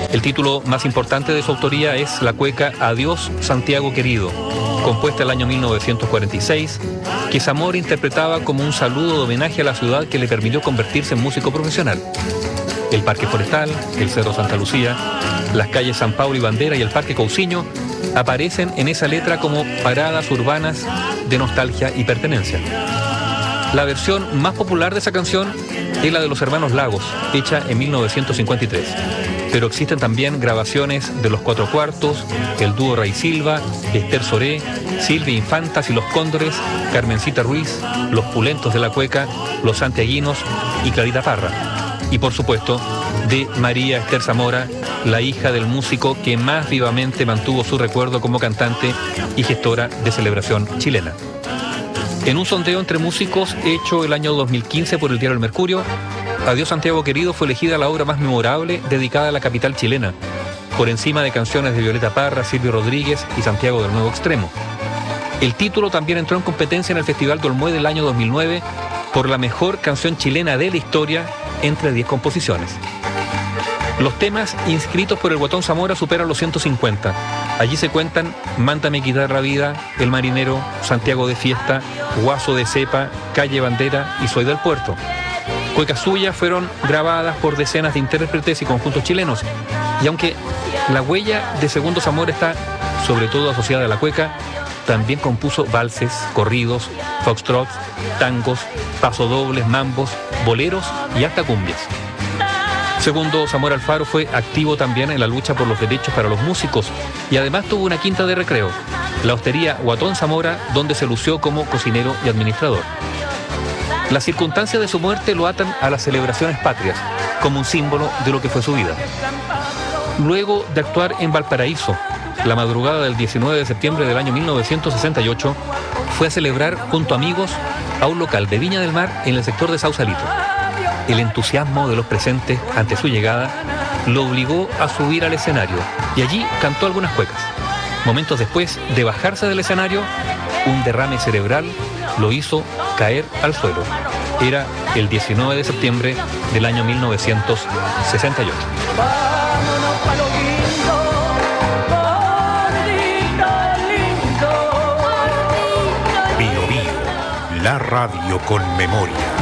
El título más importante de su autoría es la cueca Adiós Santiago querido, compuesta el año 1946, que Zamora interpretaba como un saludo de homenaje a la ciudad que le permitió convertirse en músico profesional. El Parque Forestal, el Cerro Santa Lucía, las calles San Pablo y Bandera y el Parque Cousiño aparecen en esa letra como paradas urbanas de nostalgia y pertenencia. La versión más popular de esa canción es la de los hermanos Lagos, hecha en 1953. Pero existen también grabaciones de Los Cuatro Cuartos, el dúo Ray Silva, Esther Soré, Silvia Infantas y Los Cóndores, Carmencita Ruiz, Los Pulentos de la Cueca, Los Santiaguinos y Clarita Parra. Y por supuesto, de María Esther Zamora, la hija del músico que más vivamente mantuvo su recuerdo como cantante y gestora de celebración chilena. En un sondeo entre músicos hecho el año 2015 por el diario El Mercurio, Adiós Santiago querido fue elegida la obra más memorable dedicada a la capital chilena, por encima de canciones de Violeta Parra, Silvio Rodríguez y Santiago del Nuevo Extremo. El título también entró en competencia en el Festival de Olmué del año 2009 por la mejor canción chilena de la historia entre 10 composiciones. Los temas inscritos por el Guatón Zamora superan los 150. Allí se cuentan Mándame quitar la vida, El marinero, Santiago de fiesta, Guaso de cepa, Calle Bandera y Soy del puerto. Cuecas suyas fueron grabadas por decenas de intérpretes y conjuntos chilenos. Y aunque la huella de Segundo Zamora está sobre todo asociada a la cueca, también compuso valses, corridos, foxtrots, tangos, pasodobles, mambos, boleros y hasta cumbias. Segundo Zamora Alfaro fue activo también en la lucha por los derechos para los músicos y además tuvo una quinta de recreo, la hostería Guatón Zamora, donde se lució como cocinero y administrador. Las circunstancias de su muerte lo atan a las celebraciones patrias, como un símbolo de lo que fue su vida. Luego de actuar en Valparaíso, la madrugada del 19 de septiembre del año 1968, fue a celebrar junto a amigos a un local de Viña del Mar en el sector de Sausalito. El entusiasmo de los presentes ante su llegada lo obligó a subir al escenario y allí cantó algunas cuecas. Momentos después de bajarse del escenario, un derrame cerebral lo hizo caer al suelo. Era el 19 de septiembre del año 1968. Bio Bio, la radio con memoria.